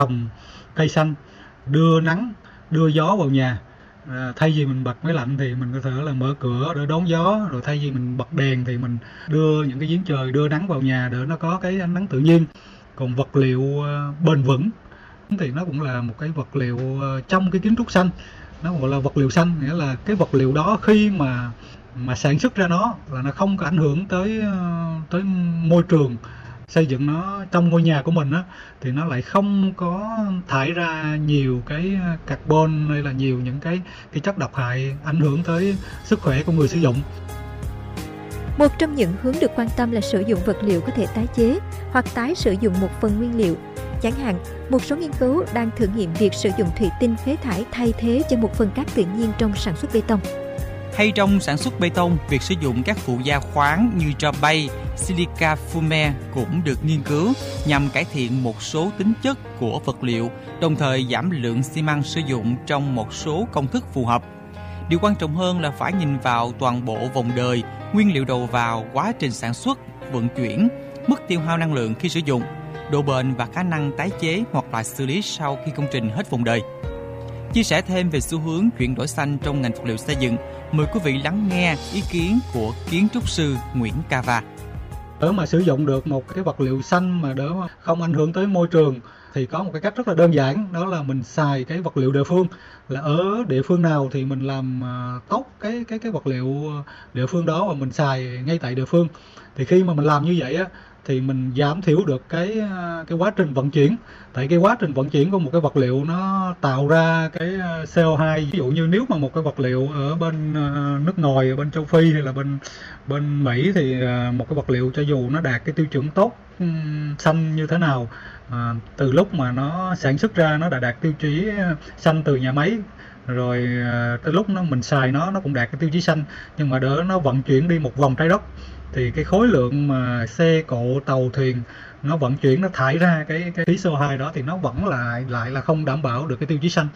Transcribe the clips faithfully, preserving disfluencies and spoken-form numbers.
trồng cây xanh, đưa nắng, đưa gió vào nhà. À, thay vì mình bật máy lạnh thì mình có thể là mở cửa để đón gió, rồi thay vì mình bật đèn thì mình đưa những cái giếng trời đưa nắng vào nhà để nó có cái ánh nắng tự nhiên. Còn vật liệu uh, bền vững thì nó cũng là một cái vật liệu uh, trong cái kiến trúc xanh, nó gọi là vật liệu xanh, nghĩa là cái vật liệu đó khi mà mà sản xuất ra nó là nó không có ảnh hưởng tới uh, tới môi trường xây dựng nó trong ngôi nhà của mình á, thì nó lại không có thải ra nhiều cái carbon hay là nhiều những cái cái chất độc hại ảnh hưởng tới sức khỏe của người sử dụng. Một trong những hướng được quan tâm là sử dụng vật liệu có thể tái chế hoặc tái sử dụng một phần nguyên liệu. Chẳng hạn, một số nghiên cứu đang thử nghiệm việc sử dụng thủy tinh phế thải thay thế cho một phần cát tự nhiên trong sản xuất bê tông. Hay trong sản xuất bê tông, việc sử dụng các phụ gia khoáng như tro bay, silica fume cũng được nghiên cứu nhằm cải thiện một số tính chất của vật liệu, đồng thời giảm lượng xi măng sử dụng trong một số công thức phù hợp. Điều quan trọng hơn là phải nhìn vào toàn bộ vòng đời, nguyên liệu đầu vào, quá trình sản xuất, vận chuyển, mức tiêu hao năng lượng khi sử dụng, độ bền và khả năng tái chế hoặc là xử lý sau khi công trình hết vòng đời. Chia sẻ thêm về xu hướng chuyển đổi xanh trong ngành vật liệu xây dựng, mời quý vị lắng nghe ý kiến của kiến trúc sư Nguyễn Cava. Để mà sử dụng được một cái vật liệu xanh mà đỡ không ảnh hưởng tới môi trường thì có một cái cách rất là đơn giản, đó là mình xài cái vật liệu địa phương. Là ở địa phương nào thì mình làm tốt cái cái cái vật liệu địa phương đó và mình xài ngay tại địa phương. Thì khi mà mình làm như vậy á thì mình giảm thiểu được cái cái quá trình vận chuyển. Tại cái quá trình vận chuyển của một cái vật liệu nó tạo ra cái xê o hai. Ví dụ như nếu mà một cái vật liệu ở bên nước ngoài, ở bên châu Phi hay là bên bên Mỹ thì một cái vật liệu cho dù nó đạt cái tiêu chuẩn tốt xanh như thế nào, à, từ lúc mà nó sản xuất ra nó đã đạt tiêu chí xanh từ nhà máy, rồi tới lúc nó mình xài nó nó cũng đạt cái tiêu chí xanh, nhưng mà đỡ nó vận chuyển đi một vòng trái đất thì cái khối lượng mà xe cộ tàu thuyền nó vận chuyển, nó thải ra cái cái khí xê o hai đó thì nó vẫn lại lại là không đảm bảo được cái tiêu chí xanh.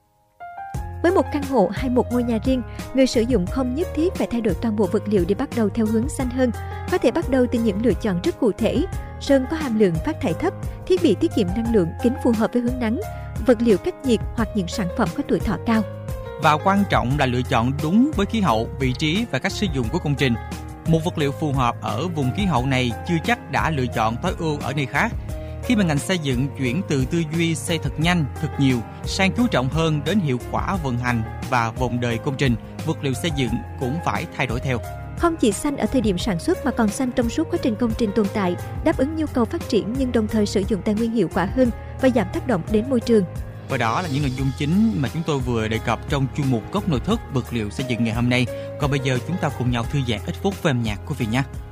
Với một căn hộ hay một ngôi nhà riêng, người sử dụng không nhất thiết phải thay đổi toàn bộ vật liệu để bắt đầu theo hướng xanh hơn. Có thể bắt đầu từ những lựa chọn rất cụ thể: sơn có hàm lượng phát thải thấp, thiết bị tiết kiệm năng lượng, kính phù hợp với hướng nắng, vật liệu cách nhiệt hoặc những sản phẩm có tuổi thọ cao. Và quan trọng là lựa chọn đúng với khí hậu, vị trí và cách sử dụng của công trình. Một vật liệu phù hợp ở vùng khí hậu này chưa chắc đã lựa chọn tối ưu ở nơi khác. Khi mà ngành xây dựng chuyển từ tư duy xây thật nhanh, thật nhiều sang chú trọng hơn đến hiệu quả vận hành và vòng đời công trình, vật liệu xây dựng cũng phải thay đổi theo. Không chỉ xanh ở thời điểm sản xuất mà còn xanh trong suốt quá trình công trình tồn tại, đáp ứng nhu cầu phát triển nhưng đồng thời sử dụng tài nguyên hiệu quả hơn và giảm tác động đến môi trường. Và đó là những nội dung chính mà chúng tôi vừa đề cập trong chuyên mục Góc nội thất vật liệu xây dựng ngày hôm nay. Còn bây giờ chúng ta cùng nhau thư giãn ít phút về âm nhạc quý vị nhé.